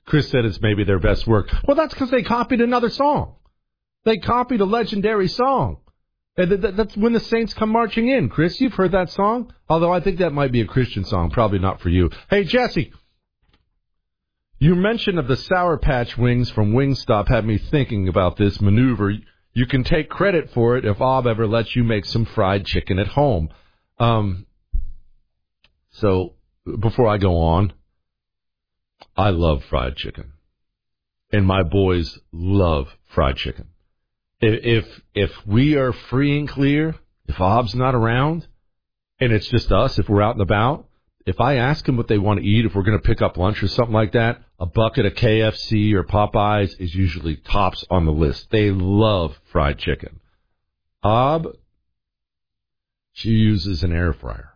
Chris said it's maybe their best work. Well, that's because they copied another song. They copied a legendary song. That's When the Saints Come Marching In. Chris, you've heard that song? Although I think that might be a Christian song. Probably not for you. Hey, Jesse. Your mention of the Sour Patch wings from Wingstop had me thinking about this maneuver. You can take credit for it if Ob ever lets you make some fried chicken at home. So, before I go on, I love fried chicken. And my boys love fried chicken. If we are free and clear, if Ob's not around, and it's just us, if we're out and about, if I ask them what they want to eat, if we're going to pick up lunch or something like that, a bucket of KFC or Popeyes is usually tops on the list. They love fried chicken. Ob, she uses an air fryer.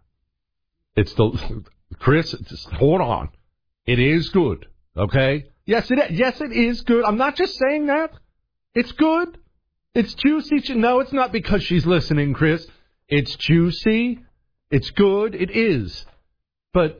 Chris, hold on. It is good, okay? Yes, it is good. I'm not just saying that. It's good. It's juicy. No, it's not because she's listening, Chris. It's juicy. It's good. It is. But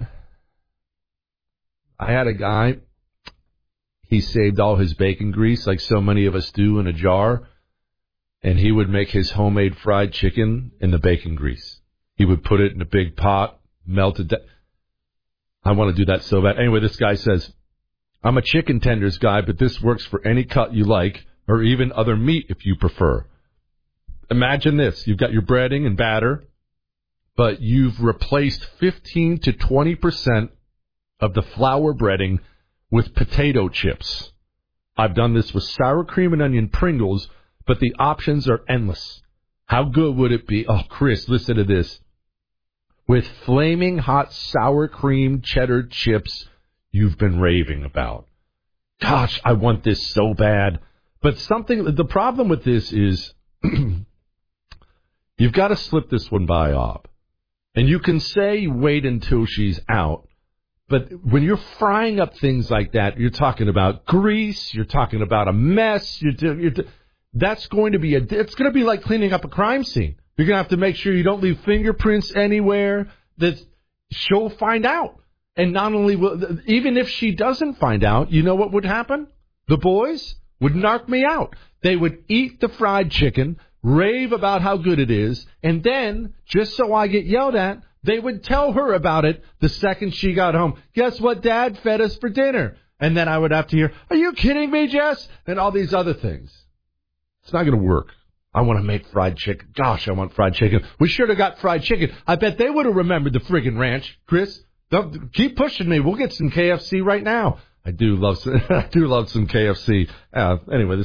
I had a guy, he saved all his bacon grease like so many of us do in a jar, and he would make his homemade fried chicken in the bacon grease. He would put it in a big pot, melt it down. I want to do that so bad. Anyway, this guy says, I'm a chicken tenders guy, but this works for any cut you like, or even other meat if you prefer. Imagine this. You've got your breading and batter, but you've replaced 15 to 20% of the flour breading with potato chips. I've done this with sour cream and onion Pringles, but the options are endless. How good would it be? Oh, Chris, listen to this. With flaming hot sour cream cheddar chips you've been raving about. Gosh, I want this so bad. But the problem with this is you've got to slip this one by Ob. And you can say wait until she's out. But when you're frying up things like that, you're talking about grease, you're talking about a mess. That's going to be it's going to be like cleaning up a crime scene. You're going to have to make sure you don't leave fingerprints anywhere. That she'll find out. And not only even if she doesn't find out, you know what would happen? The boys would knock me out. They would eat the fried chicken, rave about how good it is, and then, just so I get yelled at, they would tell her about it the second she got home. Guess what Dad fed us for dinner? And then I would have to hear, are you kidding me, Jess? And all these other things. It's not going to work. I want to make fried chicken. Gosh, I want fried chicken. We should have got fried chicken. I bet they would have remembered the friggin' ranch. Chris, keep pushing me. We'll get some KFC right now. I do love some KFC. Anyway,